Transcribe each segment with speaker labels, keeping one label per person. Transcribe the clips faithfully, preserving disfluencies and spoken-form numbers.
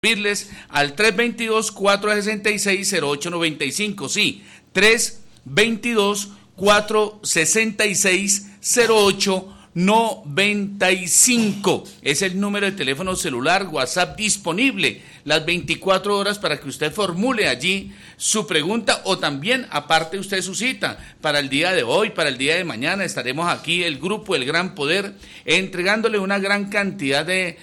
Speaker 1: servirles al tres dos dos, cuatro seis seis, cero ocho nueve cinco, sí, tres dos dos, cuatro seis seis, cero ocho nueve cinco, es el número de teléfono celular, WhatsApp disponible las veinticuatro horas para que usted formule allí su pregunta o también aparte usted su cita para el día de hoy, para el día de mañana. Estaremos aquí el grupo El Gran Poder entregándole una gran cantidad de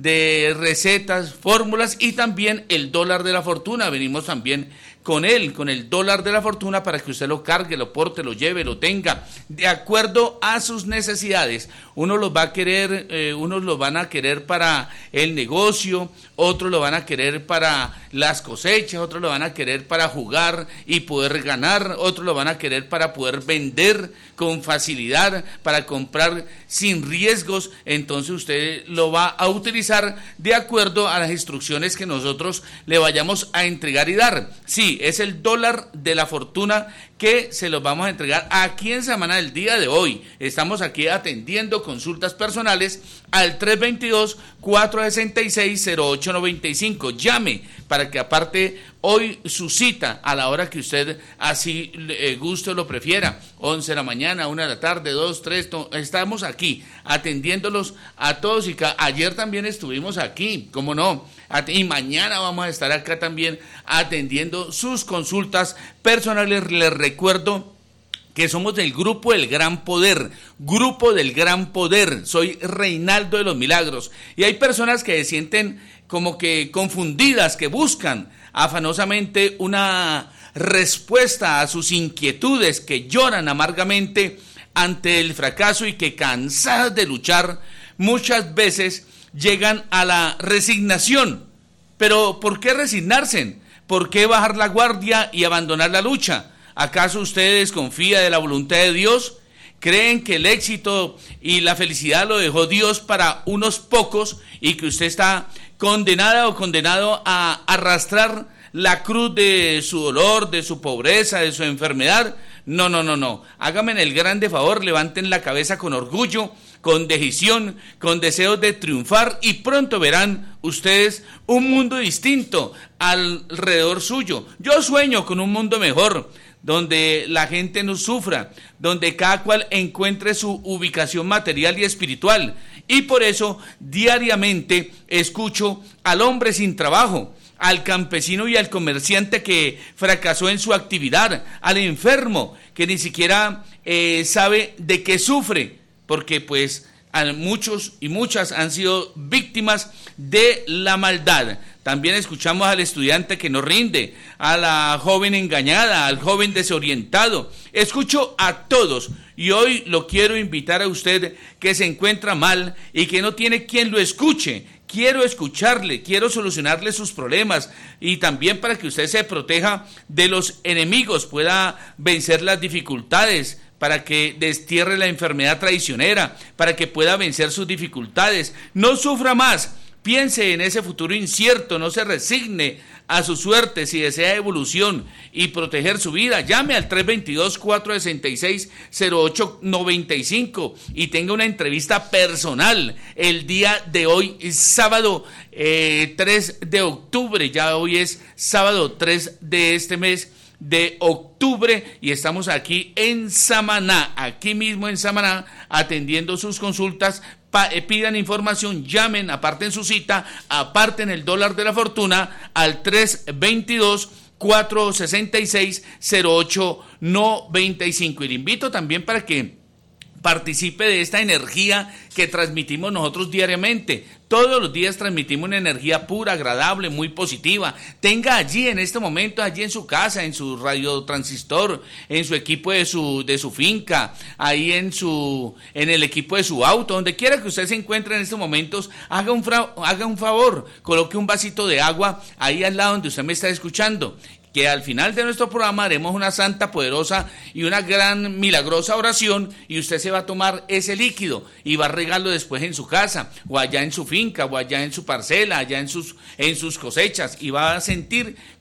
Speaker 1: de recetas, fórmulas y también el dólar de la fortuna. Venimos también con él, con el dólar de la fortuna para que usted lo cargue, lo porte, lo lleve, lo tenga, de acuerdo a sus necesidades. Unos los va a querer, eh, unos los van a querer para el negocio, otros lo van a querer para las cosechas, otros lo van a querer para jugar y poder ganar, otros lo van a querer para poder vender con facilidad, para comprar sin riesgos. Entonces usted lo va a utilizar de acuerdo a las instrucciones que nosotros le vayamos a entregar y dar. Sí, es el dólar de la fortuna que se los vamos a entregar aquí en Samaná el día de hoy. Estamos aquí atendiendo consultas personales al tres dos dos, cuatro seis seis, cero ocho nueve cinco. Llame para que aparte hoy su cita a la hora que usted así eh, guste o lo prefiera, once de la mañana, una de la tarde, dos, tres, no, estamos aquí atendiéndolos a todos y ca- ayer también estuvimos aquí, ¿cómo no? Y mañana vamos a estar acá también atendiendo sus consultas personales. Les recuerdo que somos del Grupo del Gran Poder, Grupo del Gran Poder, soy Reinaldo de los Milagros, y hay personas que se sienten como que confundidas, que buscan afanosamente una respuesta a sus inquietudes, que lloran amargamente ante el fracaso y que cansadas de luchar, muchas veces llegan a la resignación. Pero ¿por qué resignarse? ¿Por qué bajar la guardia y abandonar la lucha? ¿Acaso usted desconfía de la voluntad de Dios? ¿Creen que el éxito y la felicidad lo dejó Dios para unos pocos y que usted está condenada o condenado a arrastrar la cruz de su dolor, de su pobreza, de su enfermedad? No, no, no, no. Háganme el grande favor, levanten la cabeza con orgullo, con decisión, con deseos de triunfar y pronto verán ustedes un mundo distinto alrededor suyo. Yo sueño con un mundo mejor, donde la gente no sufra, donde cada cual encuentre su ubicación material y espiritual. Y por eso diariamente escucho al hombre sin trabajo, al campesino y al comerciante que fracasó en su actividad, al enfermo que ni siquiera eh, sabe de qué sufre, porque pues muchos y muchas han sido víctimas de la maldad. También escuchamos al estudiante que no rinde, a la joven engañada, al joven desorientado. Escucho a todos y hoy lo quiero invitar a usted que se encuentra mal y que no tiene quien lo escuche. Quiero escucharle, quiero solucionarle sus problemas y también para que usted se proteja de los enemigos, pueda vencer las dificultades, para que destierre la enfermedad traicionera, para que pueda vencer sus dificultades. No sufra más, piense en ese futuro incierto, no se resigne a su suerte. Si desea evolución y proteger su vida, llame al tres dos dos, cuatro seis seis, cero ocho nueve cinco y tenga una entrevista personal el día de hoy, sábado eh, tres de octubre, ya hoy es sábado tres de este mes de octubre y estamos aquí en Samaná, aquí mismo en Samaná, atendiendo sus consultas. Pa, eh, pidan información, llamen, aparten su cita, aparten el dólar de la fortuna al tres dos dos, cuatro seis seis, cero ocho nueve cinco. Y le invito también para que participe de esta energía que transmitimos nosotros diariamente. Todos los días transmitimos una energía pura, agradable, muy positiva. Tenga allí en este momento, allí en su casa, en su radiotransistor, en su equipo de su de su finca, ahí en su en el equipo de su auto, donde quiera que usted se encuentre en estos momentos, haga un fra, haga un favor, coloque un vasito de agua ahí al lado donde usted me está escuchando, que al final de nuestro programa haremos una santa, poderosa y una gran milagrosa oración y usted se va a tomar ese líquido y va a regarlo después en su casa o allá en su finca o allá en su parcela, allá en sus, en sus cosechas y va a sentir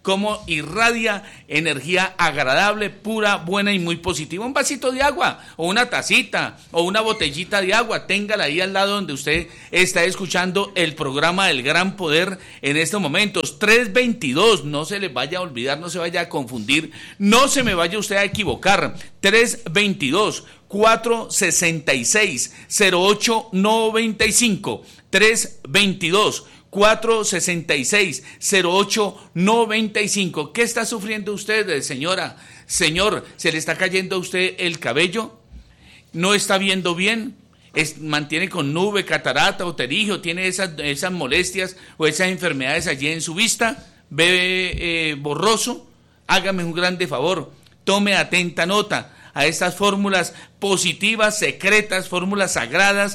Speaker 1: cómo irradia energía agradable, pura, buena y muy positiva. Un vasito de agua, o una tacita, o una botellita de agua, téngala ahí al lado donde usted está escuchando el programa del Gran Poder en estos momentos. tres veintidós, no se le vaya a olvidar, no se vaya a confundir, no se me vaya usted a equivocar. tres veintidós, cuatro sesenta y seis, cero ocho noventa y cinco. tres veintidós, cuatro sesenta y seis, cero ocho noventa y cinco. ¿Qué está sufriendo usted, señora? Señor, ¿se le está cayendo a usted el cabello? ¿No está viendo bien? Es, ¿mantiene con nube, catarata o terigio? ¿Tiene esas, esas molestias o esas enfermedades allí en su vista? ¿Ve eh, borroso? Hágame un grande favor, tome atenta nota a estas fórmulas positivas, secretas, fórmulas sagradas,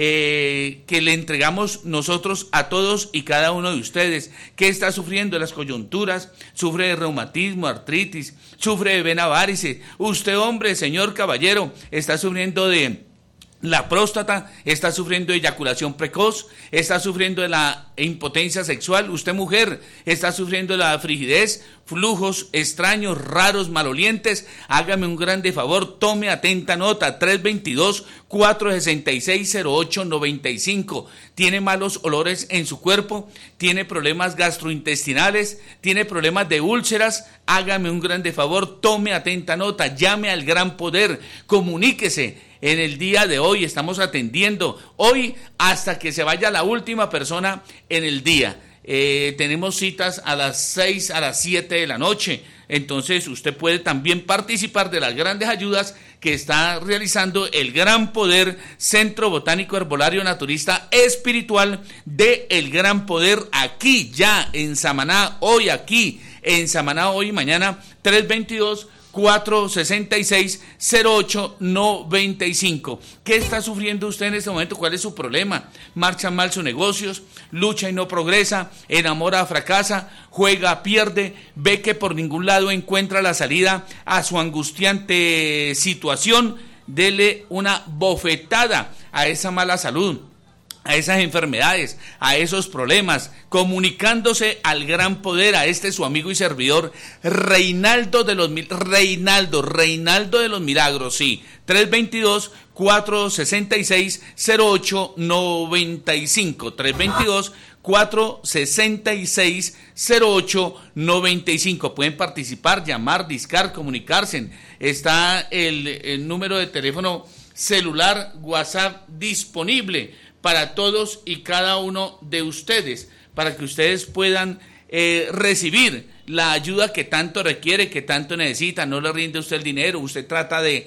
Speaker 1: Eh, que le entregamos nosotros a todos y cada uno de ustedes. ¿Qué está sufriendo? Las coyunturas, sufre de reumatismo, artritis, sufre de vena varice. Usted, hombre, señor caballero, está sufriendo de la próstata, está sufriendo de eyaculación precoz, está sufriendo de la impotencia sexual. Usted, mujer, está sufriendo de la frigidez, flujos extraños, raros, malolientes. Hágame un grande favor, tome atenta nota. tres veintidós, cuatro sesenta y seis, cero ocho noventa y cinco. Tiene malos olores en su cuerpo, tiene problemas gastrointestinales, tiene problemas de úlceras. Hágame un grande favor, tome atenta nota, llame al Gran Poder, comuníquese. En el día de hoy estamos atendiendo, hoy hasta que se vaya la última persona en el día. Eh, tenemos citas a las seis, a las siete de la noche. Entonces usted puede también participar de las grandes ayudas que está realizando el Gran Poder, Centro Botánico Herbolario Naturista Espiritual de El Gran Poder, aquí ya en Samaná, hoy aquí en Samaná, hoy y mañana. Tres veintidós, cuatro sesenta y seis, cero ocho noventa y cinco. ¿Qué está sufriendo usted en este momento? ¿Cuál es su problema? ¿Marchan mal sus negocios? ¿Lucha y no progresa? ¿Enamora, fracasa? ¿Juega, pierde? ¿Ve que por ningún lado encuentra la salida a su angustiante situación? Dele una bofetada a esa mala salud, a esas enfermedades, a esos problemas, comunicándose al Gran Poder, a este su amigo y servidor Reinaldo de los Reinaldo, Reinaldo de los Milagros, sí, tres veintidós, cuatro sesenta y seis, cero ocho noventa y cinco, tres veintidós, cuatro sesenta y seis, cero ocho noventa y cinco. Pueden participar, llamar, discar, comunicarse. Está el, el número de teléfono celular WhatsApp disponible para todos y cada uno de ustedes, para que ustedes puedan eh, recibir la ayuda que tanto requiere, que tanto necesita. No le rinde usted el dinero, usted trata de,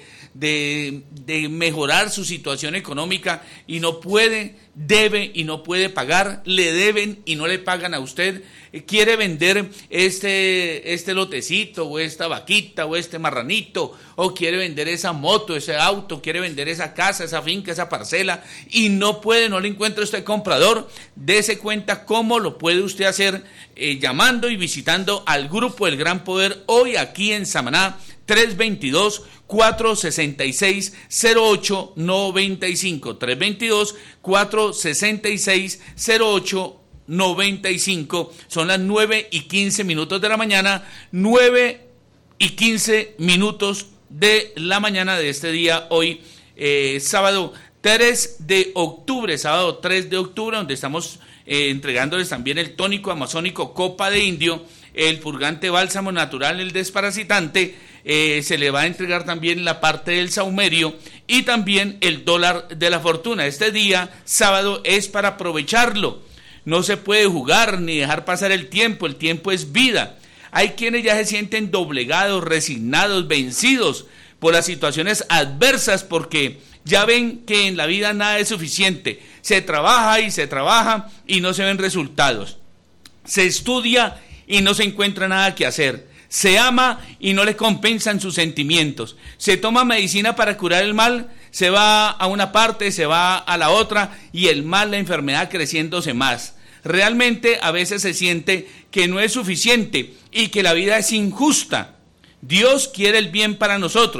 Speaker 1: de, de mejorar su situación económica y no puede, debe y no puede pagar, le deben y no le pagan a usted. Quiere vender este, este lotecito o esta vaquita o este marranito, o quiere vender esa moto, ese auto, quiere vender esa casa, esa finca, esa parcela y no puede, no le encuentra usted comprador. Dese cuenta cómo lo puede usted hacer eh, llamando y visitando al Grupo El Gran Poder hoy aquí en Samaná. Tres veintidós, cuatro sesenta y seis, cero ocho noventa y cinco, tres veintidós, cuatro sesenta y seis, cero ocho noventa y cinco. Son las nueve y quince minutos de la mañana, nueve y quince minutos de la mañana de este día, hoy eh, sábado tres de octubre, sábado tres de octubre, donde estamos eh, entregándoles también el tónico amazónico Copa de Indio, el purgante bálsamo natural, el desparasitante. Eh, se le va a entregar también la parte del saumerio y también el dólar de la fortuna. Este día, sábado, es para aprovecharlo. No se puede jugar ni dejar pasar el tiempo, el tiempo es vida. Hay quienes ya se sienten doblegados, resignados, vencidos por las situaciones adversas, porque ya ven que en la vida nada es suficiente. Se trabaja y se trabaja y no se ven resultados. Se estudia y no se encuentra nada que hacer. Se ama y no le compensan sus sentimientos. Se toma medicina para curar el mal, se va a una parte, se va a la otra y el mal, la enfermedad creciéndose más. Realmente a veces se siente que no es suficiente y que la vida es injusta. Dios quiere el bien para nosotros,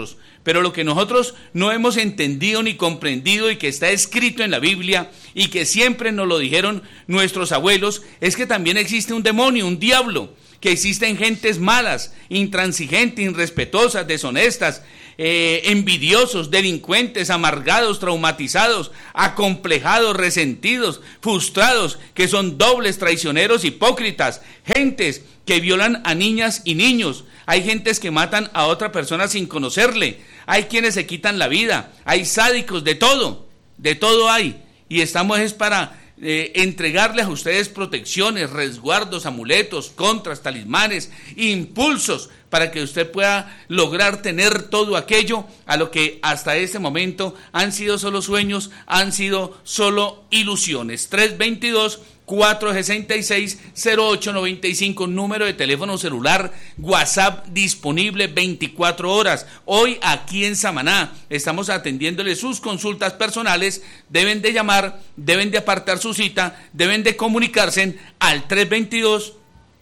Speaker 1: Pero lo que nosotros no hemos entendido ni comprendido y que está escrito en la Biblia y que siempre nos lo dijeron nuestros abuelos es que también existe un demonio, un diablo, que existen gentes malas, intransigentes, irrespetuosas, deshonestas, eh, envidiosos, delincuentes, amargados, traumatizados, acomplejados, resentidos, frustrados, que son dobles, traicioneros, hipócritas, gentes que violan a niñas y niños. Hay gentes que matan a otra persona sin conocerle. Hay quienes se quitan la vida. Hay sádicos, de todo. De todo hay. Y estamos es para eh, entregarles a ustedes protecciones, resguardos, amuletos, contras, talismanes, impulsos, para que usted pueda lograr tener todo aquello a lo que hasta este momento han sido solo sueños, han sido solo ilusiones. tres veintidós, cuatro sesenta y seis, cero ocho noventa y cinco, número de teléfono celular, WhatsApp disponible veinticuatro horas. Hoy aquí en Samaná estamos atendiéndole sus consultas personales. Deben de llamar, deben de apartar su cita, deben de comunicarse al tres veintidós,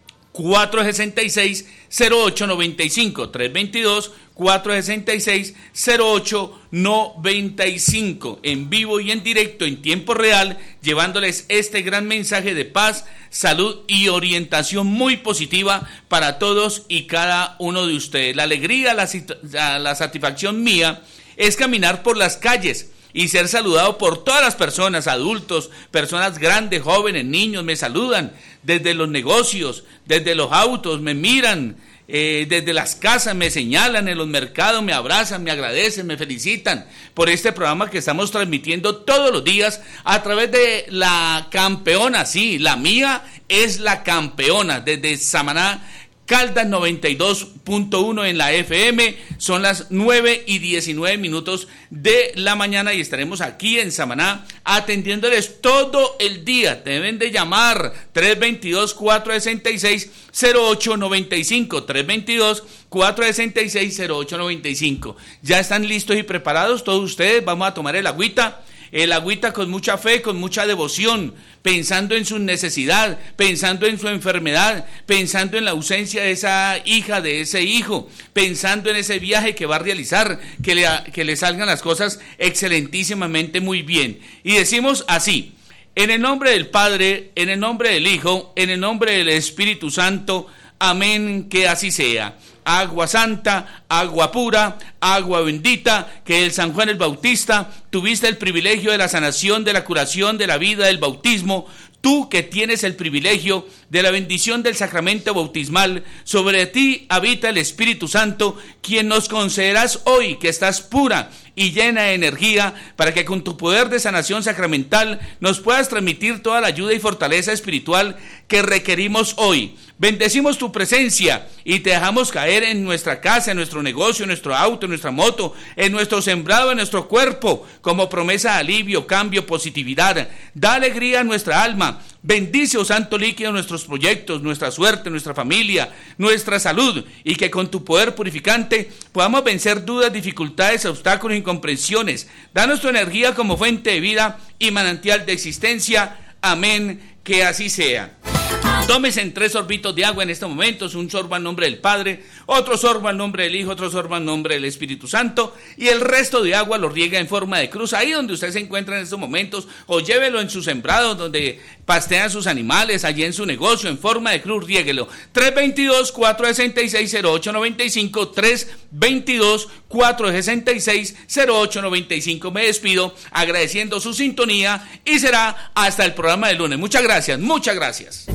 Speaker 1: cuatro sesenta y seis, cero ocho noventa y cinco, tres veintidós, cuatro sesenta y seis, cero ocho noventa y cinco, en vivo y en directo, en tiempo real, llevándoles este gran mensaje de paz, salud y orientación muy positiva para todos y cada uno de ustedes. La alegría, la, la satisfacción mía es caminar por las calles y ser saludado por todas las personas, adultos, personas grandes, jóvenes, niños, me saludan desde los negocios, desde los autos, me miran, eh, desde las casas me señalan, en los mercados me abrazan, me agradecen, me felicitan por este programa que estamos transmitiendo todos los días a través de la campeona, sí, la mía es la campeona, desde Samaná, Caldas noventa y dos punto uno en la F M. Son las nueve y diecinueve minutos de la mañana y estaremos aquí en Samaná atendiéndoles todo el día. Deben de llamar tres veintidós, cuatro sesenta y seis, cero ocho noventa y cinco, tres veintidós, cuatro sesenta y seis, cero ocho noventa y cinco. ¿Ya están listos y preparados todos ustedes? Vamos a tomar el agüita. El agüita con mucha fe, con mucha devoción, pensando en su necesidad, pensando en su enfermedad, pensando en la ausencia de esa hija, de ese hijo, pensando en ese viaje que va a realizar, que le, que le salgan las cosas excelentísimamente muy bien. Y decimos así: en el nombre del Padre, en el nombre del Hijo, en el nombre del Espíritu Santo, amén, que así sea. Agua santa, agua pura, agua bendita, que el San Juan el Bautista tuviste el privilegio de la sanación, de la curación, de la vida, del bautismo. Tú que tienes el privilegio de la bendición del sacramento bautismal, sobre ti habita el Espíritu Santo, quien nos concederás hoy que estás pura y llena de energía, para que con tu poder de sanación sacramental nos puedas transmitir toda la ayuda y fortaleza espiritual que requerimos hoy. Bendecimos tu presencia y te dejamos caer en nuestra casa, en nuestro negocio, en nuestro auto, en nuestra moto, en nuestro sembrado, en nuestro cuerpo, como promesa de alivio, cambio, positividad. Da alegría a nuestra alma. Bendice, oh Santo Líquido, nuestros proyectos, nuestra suerte, nuestra familia, nuestra salud, y que con tu poder purificante podamos vencer dudas, dificultades, obstáculos, incomprensiones. Danos tu energía como fuente de vida y manantial de existencia. Amén, que así sea. Tómese en tres sorbitos de agua en estos momentos, un sorbo al nombre del Padre, otro sorbo al nombre del Hijo, otro sorbo al nombre del Espíritu Santo, y el resto de agua lo riega en forma de cruz, ahí donde usted se encuentra en estos momentos, o llévelo en su sembrado, donde pastean sus animales, allí en su negocio, en forma de cruz, riéguelo. tres veintidós, cuatro sesenta y seis, cero ocho noventa y cinco, tres veintidós, cuatro sesenta y seis, cero ocho noventa y cinco. Me despido agradeciendo su sintonía y será hasta el programa del lunes. Muchas gracias, muchas gracias.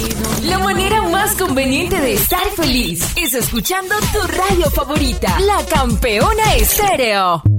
Speaker 2: La manera más conveniente de estar feliz es escuchando tu radio favorita, La Campeona Estéreo.